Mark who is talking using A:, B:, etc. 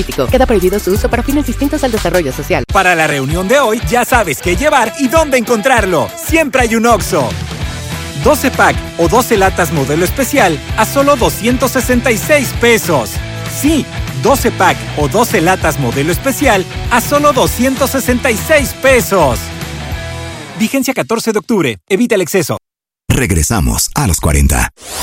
A: Queda prohibido su uso para fines distintos al desarrollo social.
B: Para la reunión de hoy, ya sabes qué llevar y dónde encontrarlo. Siempre hay un Oxxo. 12 pack o 12 latas modelo especial a solo 266 pesos. Sí, 12 pack o 12 latas modelo especial a solo 266 pesos. Vigencia 14 de octubre. Evita el exceso.
C: Regresamos a los 40.